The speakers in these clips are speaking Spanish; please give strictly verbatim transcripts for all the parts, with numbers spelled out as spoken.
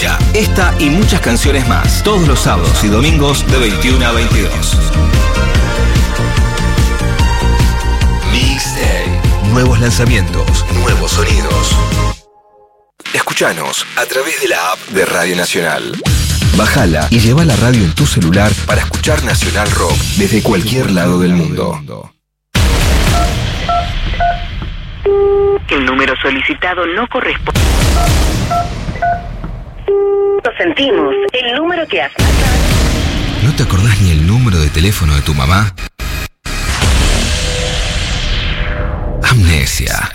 Escucha esta y muchas canciones más todos los sábados y domingos de veintiuno a veintidós. Mixtape. Nuevos lanzamientos, nuevos sonidos. Escuchanos a través de la app de Radio Nacional. Bájala y lleva la radio en tu celular para escuchar Nacional Rock desde cualquier lado del mundo. El número solicitado no corresponde. Lo sentimos. El número que has marcado. ¿No te acordás ni el número de teléfono de tu mamá? Amnesia.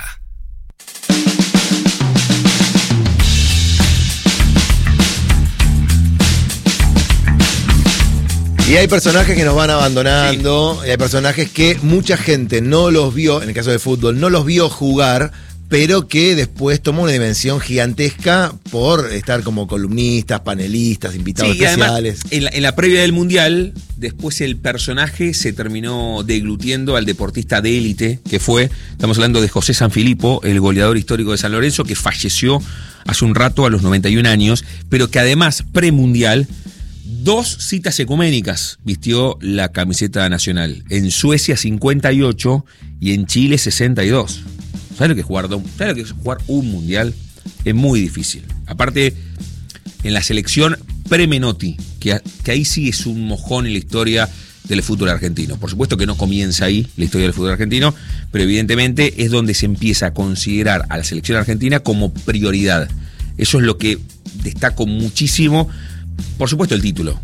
Y hay personajes que nos van abandonando, sí. Y hay personajes que mucha gente no los vio, en el caso de fútbol, no los vio jugar, pero que después tomó una dimensión gigantesca por estar como columnistas, panelistas, invitados sí, especiales. Y además, en la, en la previa del Mundial, después el personaje se terminó deglutiendo al deportista de élite que fue, estamos hablando de José Sanfilippo, el goleador histórico de San Lorenzo, que falleció hace un rato a los noventa y un años, pero que además, premundial, dos citas ecuménicas vistió la camiseta nacional. En Suecia cincuenta y ocho y en Chile sesenta y dos. ¿Sabes lo que es jugar, ¿sabes lo que es jugar un mundial? Es muy difícil. Aparte, en la selección pre-Menotti, que, que ahí sí es un mojón en la historia del fútbol argentino. Por supuesto que no comienza ahí la historia del fútbol argentino, pero evidentemente es donde se empieza a considerar a la selección argentina como prioridad. Eso es lo que destaco muchísimo. Por supuesto el título.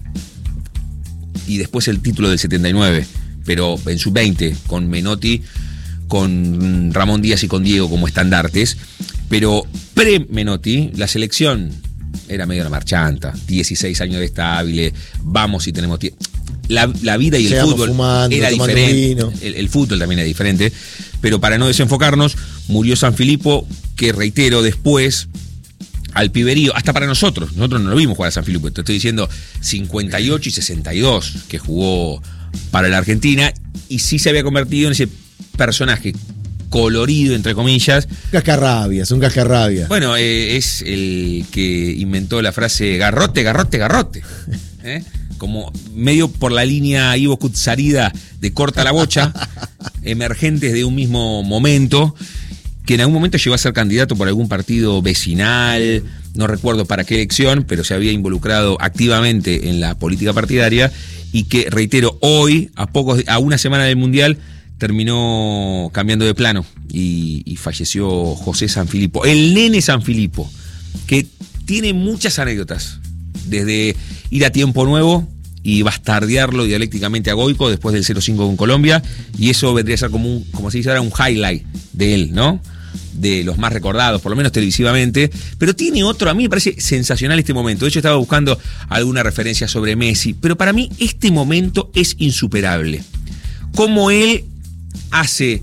Y después el título del setenta y nueve. Pero en sub veinte, con Menotti, con Ramón Díaz y con Diego como estandartes. Pero pre-Menotti, la selección era medio una marchanta. dieciséis años de estable. Vamos si tenemos tiempo. La, la vida y el Llegamos fútbol fumando, era diferente. El, el fútbol también era diferente. Pero para no desenfocarnos, murió Sanfilippo, que reitero, después... al piberío, hasta para nosotros, nosotros no lo vimos jugar a Sanfilippo, te estoy diciendo cincuenta y ocho y sesenta y dos que jugó para la Argentina y sí se había convertido en ese personaje colorido, entre comillas. Cascarrabias, un cascarrabia. Bueno, eh, es el que inventó la frase garrote, garrote, garrote. ¿Eh? Como medio por la línea Ivo Kutsarida de corta la bocha, emergentes de un mismo momento, que en algún momento llegó a ser candidato por algún partido vecinal, no recuerdo para qué elección, pero se había involucrado activamente en la política partidaria y que, reitero, hoy, a pocos, a una semana del Mundial, terminó cambiando de plano y, y falleció José Sanfilippo, el nene Sanfilippo, que tiene muchas anécdotas, desde ir a Tiempo Nuevo y bastardearlo dialécticamente a Goico después del cero cinco con Colombia, y eso vendría a ser como un, como se dice ahora, un highlight de él, ¿no? De los más recordados, por lo menos televisivamente, pero tiene otro, a mí me parece sensacional este momento. De hecho estaba buscando alguna referencia sobre Messi, pero para mí este momento es insuperable. Cómo él hace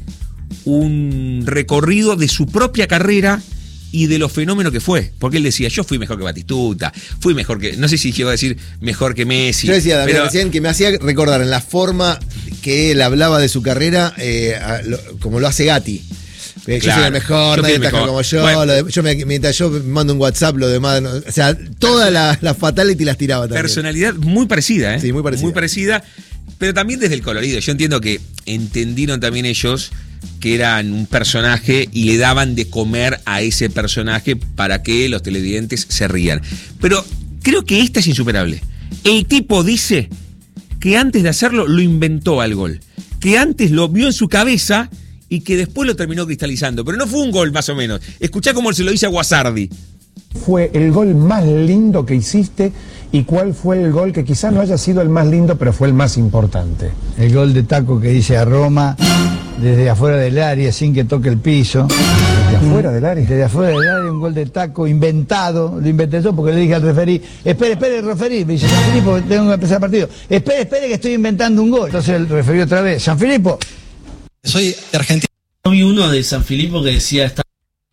un recorrido de su propia carrera y de los fenómenos que fue, porque él decía, yo fui mejor que Batistuta, fui mejor que, no sé si llegó a decir mejor que Messi. Yo decía, David, pero, recién que me hacía recordar en la forma que él hablaba de su carrera, eh, a, lo, como lo hace Gatti. Yo claro, soy el mejor, nadie taja como yo, bueno, lo de, yo me, mientras yo mando un WhatsApp, lo demás, no, o sea, todas las la fatality las tiraba también. Personalidad muy parecida, ¿eh? Sí, muy parecida. Muy parecida, pero también desde el colorido. Yo entiendo que entendieron también ellos que eran un personaje y le daban de comer a ese personaje para que los televidentes se rían. Pero creo que esta es insuperable. El tipo dice que antes de hacerlo lo inventó al gol, que antes lo vio en su cabeza y que después lo terminó cristalizando. Pero no fue un gol más o menos. Escuchá cómo se lo dice a Guasardi. Fue el gol más lindo que hiciste y cuál fue el gol que quizás no haya sido el más lindo, pero fue el más importante. El gol de taco que hice a Roma desde afuera del área sin que toque el piso. ¿Desde afuera del área? Desde afuera del área, un gol de taco inventado, lo inventé yo porque le dije al referí, espere, espere el referí, me dice, Sanfilippo, tengo que empezar el partido. Espere, espere que estoy inventando un gol. Entonces el referí otra vez, Sanfilippo. Soy de Argentina. Vi uno de Sanfilippo que decía... Está...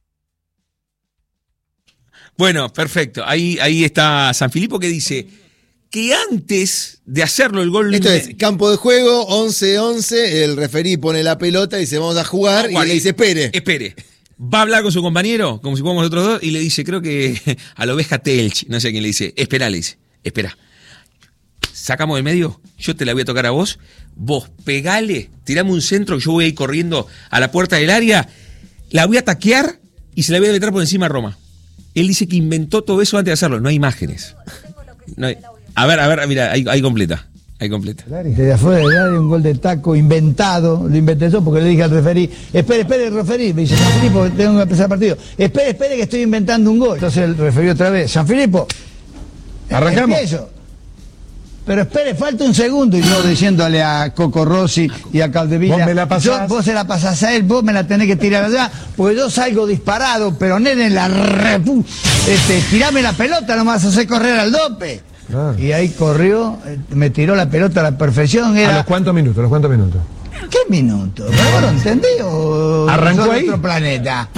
Bueno, perfecto. Ahí, ahí está Sanfilippo que dice que antes de hacerlo el gol... Esto es campo de juego, once once, el referí pone la pelota y dice vamos a jugar, a jugar y, y le dice espere. Espere. Va a hablar con su compañero, como si fuéramos nosotros dos, y le dice, creo que a la oveja Telch, no sé a quién le dice, espera, le dice, espera. Sacamos del medio, yo te la voy a tocar a vos, vos pegale, tirame un centro que yo voy a ir corriendo a la puerta del área, la voy a taquear y se la voy a meter por encima a Roma. Él dice que inventó todo eso antes de hacerlo, no hay imágenes. No hay... A ver, a ver, mira, ahí, ahí completa, ahí completa. Desde afuera del área un gol de taco inventado, lo inventé yo porque le dije al referí, espere, espere, referí, me dice, San Filipo, tengo que empezar el partido, espere, espere que estoy inventando un gol. Entonces el referí otra vez, San Filipo, arrancamos. Empiezo. Pero espere, falta un segundo. Y yo diciéndole a Coco Rossi y a Caldevilla, vos me la pasás. Yo, vos se la pasás a él, vos me la tenés que tirar allá, porque yo salgo disparado, pero nene, la repu, este, tirame la pelota, no me vas a hacer correr al dope. Ah. Y ahí corrió, me tiró la pelota a la perfección. Era... ¿A los cuántos minutos? ¿A los cuántos minutos? ¿Qué minutos? ¿Pero vos lo entendí o arrancó ahí? Otro planeta?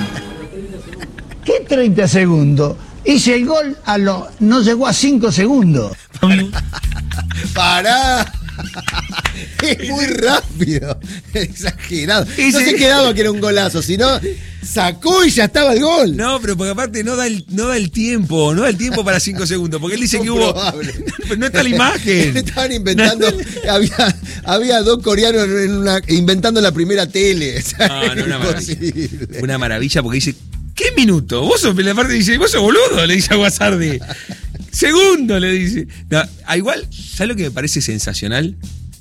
¿Qué treinta segundos? Hice el gol, a lo, no llegó a cinco segundos. ¡Pará! Es muy rápido, exagerado. No se quedaba que era un golazo, sino sacó y ya estaba el gol. No, pero porque aparte no da el, no da el tiempo, no da el tiempo para cinco segundos, porque él dice que hubo... No está la imagen. Estaban inventando, no, había, había dos coreanos en una, inventando la primera tele. O sea, no, no, una maravilla. Una maravilla porque dice, ¿qué minuto? Vos sos, la parte dice, vos sos boludo, le dice a Guasardi. Segundo, le dice. No, a igual, ¿sabes lo que me parece sensacional?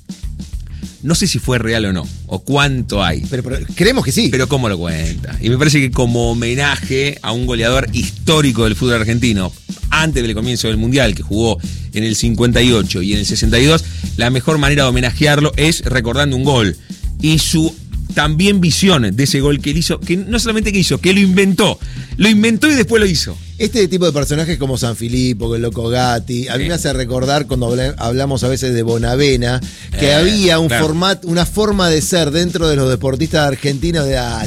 No sé si fue real o no, o cuánto hay. Pero, pero creemos que sí. Pero cómo lo cuenta. Y me parece que como homenaje a un goleador histórico del fútbol argentino, antes del comienzo del Mundial, que jugó en el cincuenta y ocho y en el sesenta y dos, la mejor manera de homenajearlo es recordando un gol. Y su también visión de ese gol que él hizo, que no solamente que hizo, que lo inventó. Lo inventó y después lo hizo. Este tipo de personajes como San Filipo, el Loco Gatti, a mí sí. me hace recordar cuando hablamos a veces de Bonavena, que eh, había un claro. formato, una forma de ser dentro de los deportistas argentinos de ah,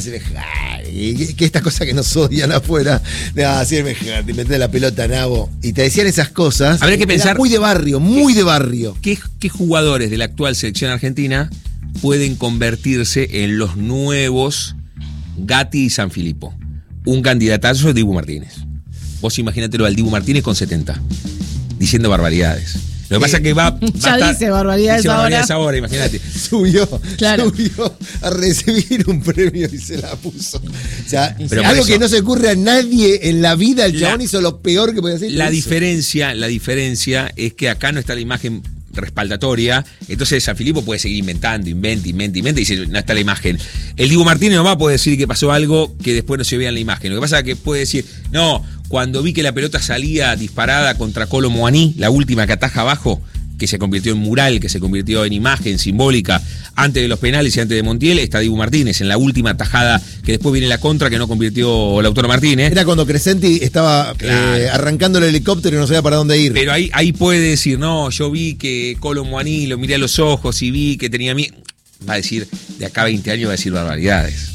y que esta cosa que nos odian afuera, de ah, y meter la pelota nabo, y te decían esas cosas. Habría que pensar muy de barrio, muy de barrio. ¿Qué, qué jugadores de la actual selección argentina pueden convertirse en los nuevos Gatti y San Filipo? Un candidatazo es Dibu Martínez. Vos imagínatelo al Dibu Martínez con setenta, diciendo barbaridades. Lo que pasa es que va... va ya a estar, dice barbaridades dice ahora. barbaridades ahora, imagínate. Subió, claro. subió a recibir un premio y se la puso. O sea, pero algo eso, que no se ocurre a nadie en la vida, el chabón la, hizo lo peor que podía hacer. La diferencia, la diferencia es que acá no está la imagen respaldatoria, entonces San Filipo puede seguir inventando, inventa, inventa, inventa y dice, no está la imagen. El Dibu Martínez nomás puede decir que pasó algo que después no se vea en la imagen. Lo que pasa es que puede decir, no, cuando vi que la pelota salía disparada contra Colo Muaní, la última que ataja abajo, que se convirtió en mural, que se convirtió en imagen simbólica antes de los penales y antes de Montiel, está Dibu Martínez en la última tajada que después viene la contra que no convirtió Lautaro Martínez. Era cuando Crescenti estaba claro. eh, arrancando el helicóptero y no sabía para dónde ir. Pero ahí, ahí puede decir, no, yo vi que Colo Muaní, lo miré a los ojos y vi que tenía miedo. Va a decir, de acá a veinte años va a decir barbaridades.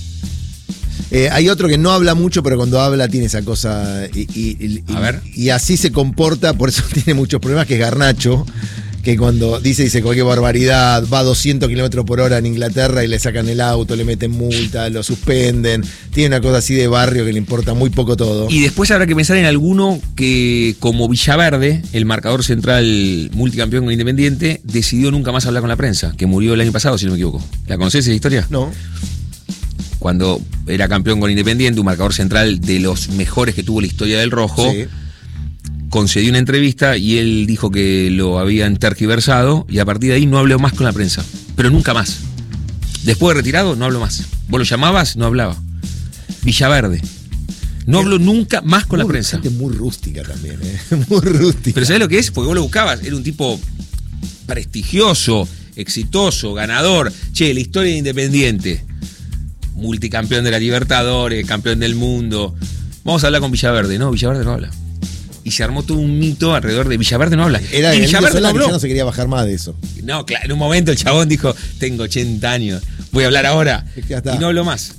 Eh, hay otro que no habla mucho, pero cuando habla tiene esa cosa y, y, y, a ver. y así se comporta, por eso tiene muchos problemas, que es Garnacho, que cuando dice, dice cualquier barbaridad, va a doscientos kilómetros por hora en Inglaterra y le sacan el auto, le meten multa, lo suspenden, tiene una cosa así de barrio que le importa muy poco todo. Y después habrá que pensar en alguno que, como Villaverde, el marcador central multicampeón con Independiente, decidió nunca más hablar con la prensa, que murió el año pasado, si no me equivoco. ¿La conocés esa historia? No. Cuando era campeón con Independiente, un marcador central de los mejores que tuvo la historia del Rojo, sí. concedió una entrevista y él dijo que lo habían tergiversado y a partir de ahí no habló más con la prensa, pero nunca más. Después de retirado, no habló más. Vos lo llamabas, no hablaba. Villaverde. No habló nunca más con muy, la prensa. Gente muy rústica también, ¿eh? Muy rústica. Pero ¿sabés lo que es? Porque vos lo buscabas. Era un tipo prestigioso, exitoso, ganador. Che, la historia de Independiente. Multicampeón de la Libertadores, campeón del mundo. Vamos a hablar con Villaverde. No, Villaverde no habla. Y se armó todo un mito alrededor de Villaverde no habla. Era y Villaverde no habló. Ya no se quería bajar más de eso. No, claro, en un momento el chabón dijo, tengo ochenta años, voy a hablar ahora. Y no habló más.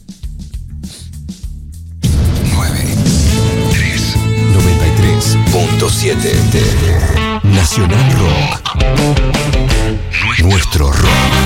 nueve tres noventa y tres punto siete Nacional Rock. Nuestro rock.